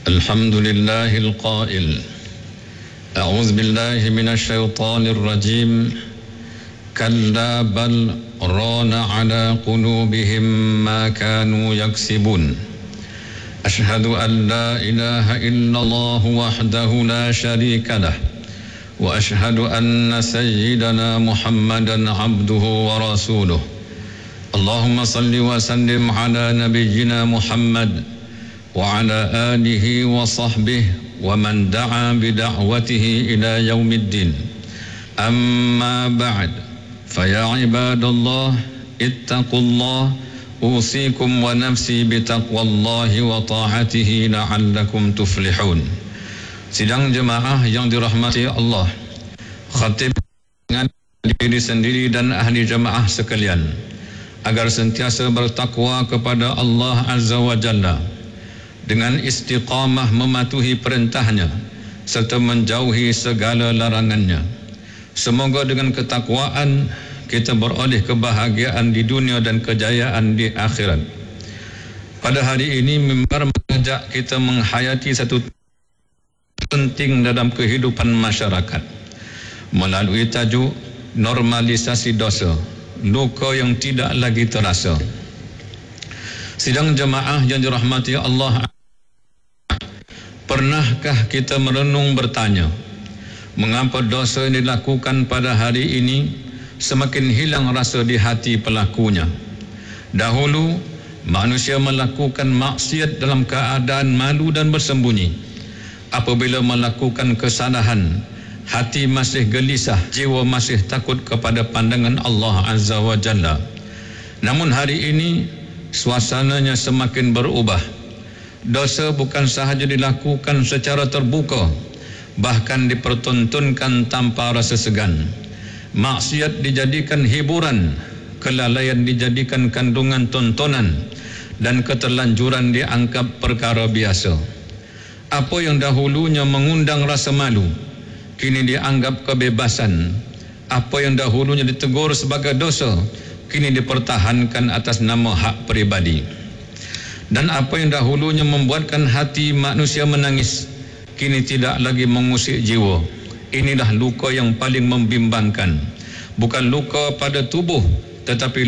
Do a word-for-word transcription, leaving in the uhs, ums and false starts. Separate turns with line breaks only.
الحمد لله القائل أعوذ بالله من الشيطان الرجيم كلا بل ران على قلوبهم ما كانوا يكسبون أشهد أن لا إله إلا الله وحده لا شريك له وأشهد أن سيدنا محمدا عبده ورسوله اللهم صل وسلم على نبينا محمد وعلى آله وصحبه ومن دعا بدعوته إلى يوم الدين أما بعد فيا عباد الله اتقوا الله أوصيكم ونفسي بتقوى الله وطاعته لعلكم تفلحون. Sidang jemaah yang dirahmati Allah, khatib dengan diri sendiri dan ahli jemaah sekalian agar sentiasa bertakwa kepada Allah Azza wa Jalla dengan istiqamah mematuhi perintahnya serta menjauhi segala larangannya. Semoga dengan ketakwaan kita beroleh kebahagiaan di dunia dan kejayaan di akhirat. Pada hari ini mimbar mengajak kita menghayati satu penting dalam kehidupan masyarakat melalui tajuk normalisasi dosa, luka yang tidak lagi terasa. Sidang jemaah yang dirahmati Allah, pernahkah kita merenung bertanya, mengapa dosa yang dilakukan pada hari ini semakin hilang rasa di hati pelakunya? Dahulu manusia melakukan maksiat dalam keadaan malu dan bersembunyi. Apabila melakukan kesalahan, hati masih gelisah, jiwa masih takut kepada pandangan Allah Azza wa Jalla. Namun hari ini suasananya semakin berubah. Dosa bukan sahaja dilakukan secara terbuka, bahkan dipertontonkan tanpa rasa segan. Maksiat dijadikan hiburan, kelalaian dijadikan kandungan tontonan, dan keterlanjuran dianggap perkara biasa. Apa yang dahulunya mengundang rasa malu, kini dianggap kebebasan. Apa yang dahulunya ditegur sebagai dosa, kini dipertahankan atas nama hak peribadi. Dan apa yang dahulunya membuatkan hati manusia menangis, kini tidak lagi mengusik jiwa. Inilah luka yang paling membimbangkan. Bukan luka pada tubuh, tetapi